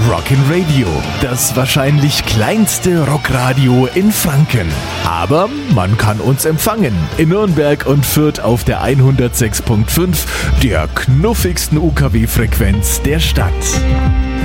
Rockin' Radio, das wahrscheinlich kleinste Rockradio in Franken. Aber man kann uns empfangen in Nürnberg und Fürth auf der 106.5, der knuffigsten UKW-Frequenz der Stadt.